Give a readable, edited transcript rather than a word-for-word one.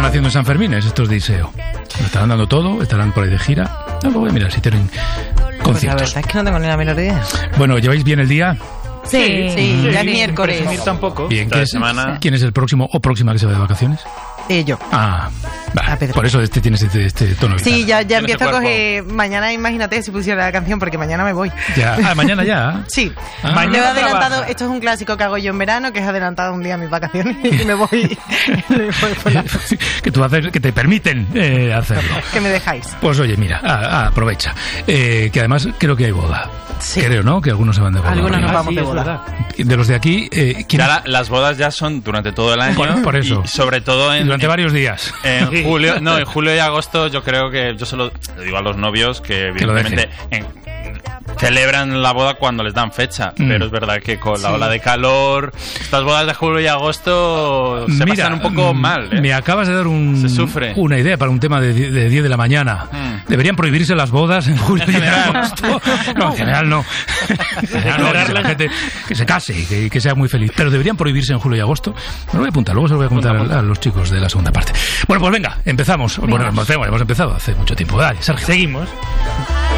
haciendo en San Fermines estos de Iseo? ¿Lo estarán dando todo? ¿Estarán por ahí de gira? No, lo voy a mirar si tienen Pues la conciertos. verdad es que no tengo ni la menor idea. Bueno, ¿lleváis bien el día? Sí, ya es miércoles. Presumir tampoco. Bien, Semana. ¿quién es el próximo o próxima que se va de vacaciones? Yo. Ah, vale. A Pedro. Por eso tienes este tono. Sí, ya Tienes empiezo a el cuerpo. coger. Mañana, imagínate si pusiera la canción, porque mañana me voy. Ya. Ah, mañana ya. Sí, Ah. yo he Mañana adelantado. trabaja. Esto es un clásico que hago yo en verano, que es adelantado un día mis vacaciones y me voy. Por la- que tú haces, que te permiten hacerlo. que me dejáis. Pues oye, mira, aprovecha. Que además creo que hay boda. Sí. Creo, ¿no? Que algunos se van de boda. Algunos nos ¿verdad? vamos de es boda. verdad. De los de aquí, ¿quién Ya las bodas ya son durante todo el año. Por eso. Y sobre todo durante varios días. en julio. No, en julio y agosto yo creo que yo solo le digo a los novios que Que lo evidentemente celebran la boda cuando les dan fecha. Pero es verdad que con la ola de calor, estas bodas de julio y agosto se pasan un poco mal. Me acabas de dar Se sufre. una idea para un tema de 10 de la mañana. ¿Deberían prohibirse las bodas en julio y en agosto? No, en general no. En general no, que la gente que se case y que sea muy feliz. Pero deberían prohibirse en julio y agosto. Me lo voy a apuntar, luego se lo voy a contar a los chicos de la segunda parte. Bueno, pues venga, empezamos. Bueno, hemos empezado hace mucho tiempo. Dale, Sergio. Seguimos.